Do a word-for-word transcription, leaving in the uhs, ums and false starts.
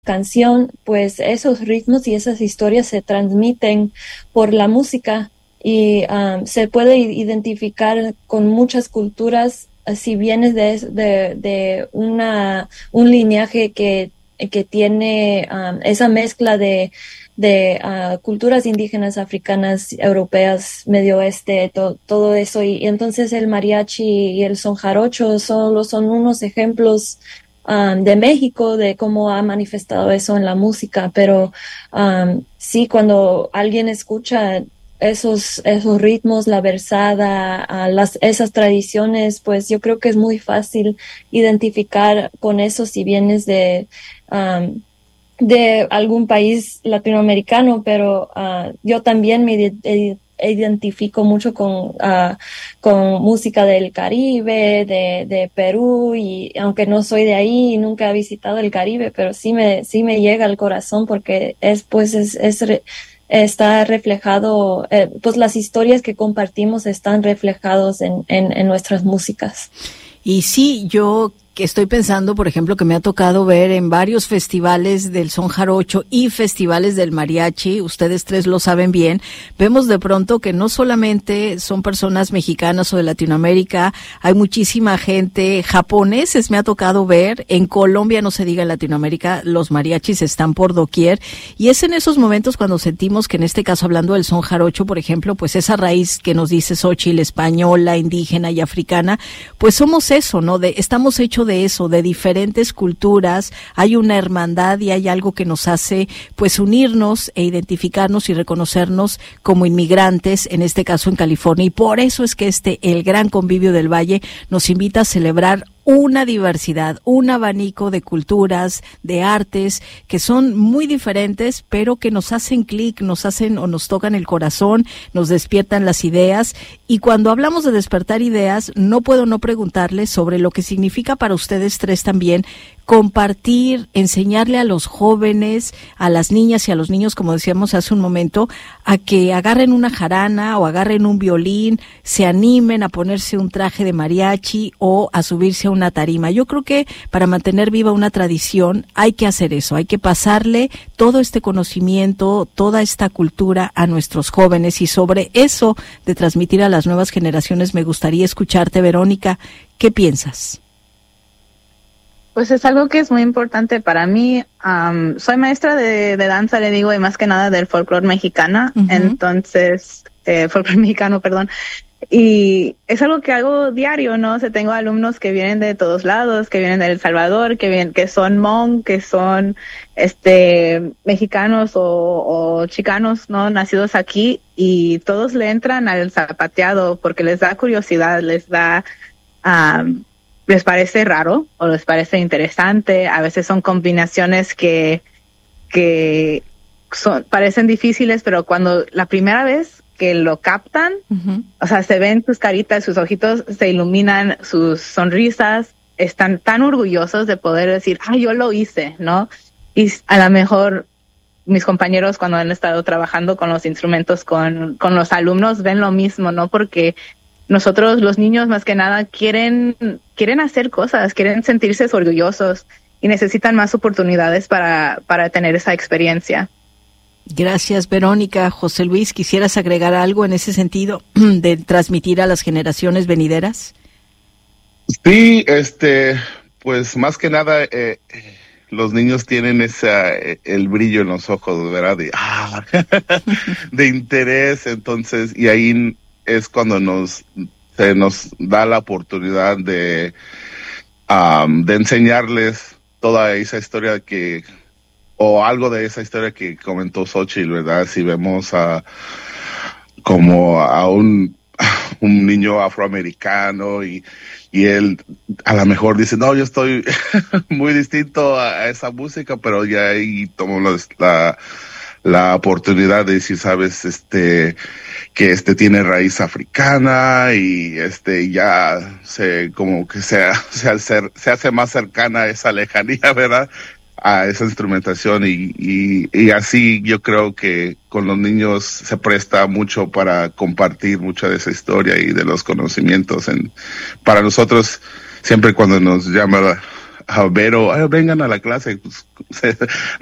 canción, pues esos ritmos y esas historias se transmiten por la música y um, se puede identificar con muchas culturas si vienes de, de, de una, un lineaje que, que tiene um, esa mezcla de, de uh, culturas indígenas, africanas, europeas, medio oeste, to, todo eso. Y, y entonces el mariachi y el son jarocho solo son unos ejemplos Um, de México, de cómo ha manifestado eso en la música, pero um, sí, cuando alguien escucha esos, esos ritmos, la versada, uh, las, esas tradiciones, pues yo creo que es muy fácil identificar con eso si vienes de, um, de algún país latinoamericano, pero uh, yo también me de, identifico mucho con, uh, con música del Caribe, de, de Perú, y aunque no soy de ahí, nunca he visitado el Caribe, pero sí me, sí me llega al corazón porque es, pues, es, es re, está reflejado, eh, pues las historias que compartimos están reflejados en, en, en nuestras músicas. Y sí, yo que estoy pensando, por ejemplo, que me ha tocado ver en varios festivales del son jarocho y festivales del mariachi, ustedes tres lo saben bien, vemos de pronto que no solamente son personas mexicanas o de Latinoamérica, hay muchísima gente, japoneses me ha tocado ver, en Colombia, no se diga en Latinoamérica, los mariachis están por doquier, y es en esos momentos cuando sentimos que en este caso, hablando del son jarocho, por ejemplo, pues esa raíz que nos dice Xóchitl, española, indígena y africana, pues somos eso, ¿no? De, estamos hechos de eso, de diferentes culturas, hay una hermandad y hay algo que nos hace pues unirnos e identificarnos y reconocernos como inmigrantes, en este caso en California, y por eso es que este, el Gran Convivio del Valle, nos invita a celebrar una diversidad, un abanico de culturas, de artes, que son muy diferentes, pero que nos hacen clic, nos hacen o nos tocan el corazón, nos despiertan las ideas. Y cuando hablamos de despertar ideas, no puedo no preguntarles sobre lo que significa para ustedes tres también compartir, enseñarle a los jóvenes, a las niñas y a los niños, como decíamos hace un momento, a que agarren una jarana o agarren un violín, se animen a ponerse un traje de mariachi o a subirse a una tarima. Yo creo que para mantener viva una tradición hay que hacer eso, hay que pasarle todo este conocimiento, toda esta cultura a nuestros jóvenes, y sobre eso de transmitir a las nuevas generaciones me gustaría escucharte, Verónica. ¿Qué piensas? Pues es algo que es muy importante para mí. Um, soy maestra de, de danza, le digo, y más que nada del folclore mexicana. Uh-huh. Entonces, eh, folclore mexicano, perdón. Y es algo que hago diario, ¿no? O sea, tengo alumnos que vienen de todos lados, que vienen de El Salvador, que vienen, que son Hmong, que son este mexicanos o, o chicanos, ¿no? Nacidos aquí, y todos le entran al zapateado porque les da curiosidad, les da... Um, les parece raro o les parece interesante. A veces son combinaciones que, que son, parecen difíciles, pero cuando la primera vez que lo captan, uh-huh. o sea, se ven sus caritas, sus ojitos se iluminan, sus sonrisas, están tan orgullosos de poder decir, ah, yo lo hice, ¿no? Y a lo mejor mis compañeros, cuando han estado trabajando con los instrumentos, con, con los alumnos, ven lo mismo, ¿no? Porque nosotros, los niños, más que nada, quieren, quieren hacer cosas, quieren sentirse orgullosos y necesitan más oportunidades para, para tener esa experiencia. Gracias, Verónica. José Luis, ¿quisieras agregar algo en ese sentido de transmitir a las generaciones venideras? Sí, este, pues más que nada, eh, los niños tienen esa, el brillo en los ojos, ¿verdad? De, ah, de interés, entonces, y ahí es cuando nos se nos da la oportunidad de um, de enseñarles toda esa historia que o algo de esa historia que comentó Xóchitl, ¿verdad? Si vemos a como a un un niño afroamericano y y él a lo mejor dice, no, yo estoy muy distinto a, a esa música, pero ya ahí tomó la la oportunidad de decir, sabes, este, que este tiene raíz africana y este ya se, como que se, se, hace, se hace más cercana a esa lejanía, ¿verdad? A esa instrumentación y, y, y así yo creo que con los niños se presta mucho para compartir mucha de esa historia y de los conocimientos. En, para nosotros, siempre cuando nos llama a Vero, "Ay, vengan a la clase", pues,